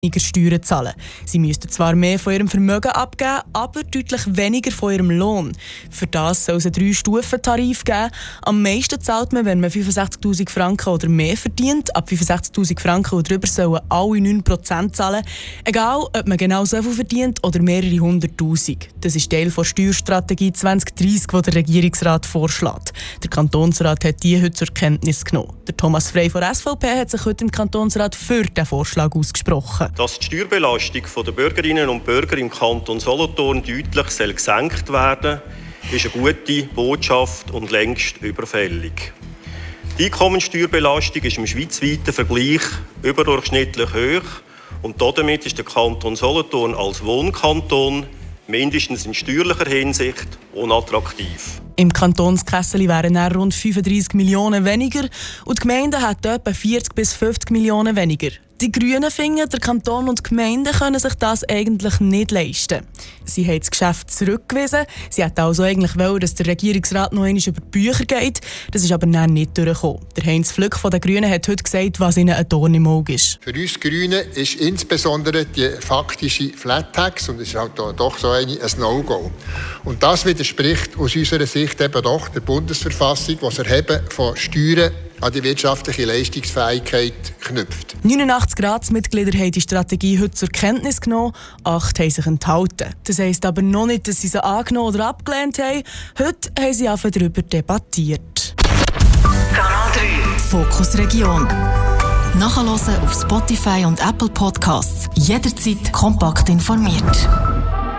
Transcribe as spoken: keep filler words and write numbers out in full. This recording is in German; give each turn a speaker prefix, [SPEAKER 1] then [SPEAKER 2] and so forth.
[SPEAKER 1] weniger Steuern zahlen. Sie müssten zwar mehr von ihrem Vermögen abgeben, aber deutlich weniger von ihrem Lohn. Für das soll es einen drei-Stufen-Tarif geben. Am meisten zahlt man, wenn man fünfundsechzigtausend Franken oder mehr verdient. Ab fünfundsechzigtausend Franken und drüber sollen alle neun Prozent zahlen. Egal, ob man genau so viel verdient oder mehrere hunderttausend. Das ist Teil der Steuerstrategie zwanzig dreissig, die der Regierungsrat vorschlägt. Der Kantonsrat hat die heute zur Kenntnis genommen. Der Thomas Frey von der S V P hat sich heute im Kantonsrat für diesen Vorschlag ausgesprochen.
[SPEAKER 2] Dass die Steuerbelastung der Bürgerinnen und Bürger im Kanton Solothurn deutlich gesenkt werden soll, ist eine gute Botschaft und längst überfällig. Die Einkommensteuerbelastung ist im schweizweiten Vergleich überdurchschnittlich hoch und damit ist der Kanton Solothurn als Wohnkanton mindestens in steuerlicher Hinsicht unattraktiv.
[SPEAKER 1] Im Kantonskessel wären dann rund fünfunddreissig Millionen weniger und die Gemeinden hätten etwa vierzig bis fünfzig Millionen weniger. Die Grünen finden, der Kanton und die Gemeinden können sich das eigentlich nicht leisten. Sie haben das Geschäft zurückgewiesen. Sie hätten also eigentlich wollen, dass der Regierungsrat noch einmal über die Bücher geht. Das ist aber dann nicht durchgekommen. Der Heinz Flück von den Grünen hat heute gesagt, was ihnen ein Dorn im Auge ist.
[SPEAKER 3] Für uns Grünen ist insbesondere die faktische Flat Tax, und das ist halt doch so eine, ein No-Go. Und das widerspricht aus unserer Sicht eben doch der Bundesverfassung, die das Erheben von Steuern an die wirtschaftliche Leistungsfähigkeit knüpft.
[SPEAKER 1] neunundachtzig Ratsmitglieder haben die Strategie heute zur Kenntnis genommen, acht haben sich enthalten. Das heisst aber noch nicht, dass sie sie angenommen oder abgelehnt haben. Heute haben sie einfach darüber debattiert.
[SPEAKER 4] Kanal drei Fokus Region. Nachhören auf Spotify und Apple Podcasts. Jederzeit kompakt informiert.